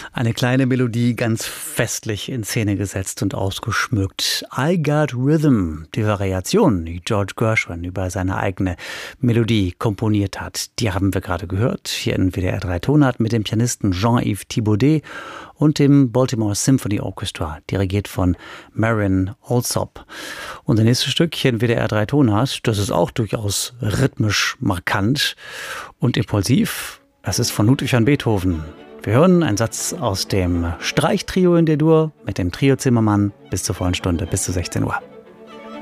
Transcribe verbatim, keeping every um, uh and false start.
Eine kleine Melodie ganz festlich in Szene gesetzt und ausgeschmückt. I Got Rhythm, die Variation, die George Gershwin über seine eigene Melodie komponiert hat. Die haben wir gerade gehört, hier in W D R drei Tonart mit dem Pianisten Jean-Yves Thibaudet und dem Baltimore Symphony Orchestra, dirigiert von Marin Alsop. Und das nächste Stück hier in W D R drei Tonart, das ist auch durchaus rhythmisch markant und impulsiv. Das ist von Ludwig van Beethoven. Wir hören einen Satz aus dem Streichtrio in D-Dur mit dem Trio Zimmermann bis zur vollen Stunde, bis zu sechzehn Uhr.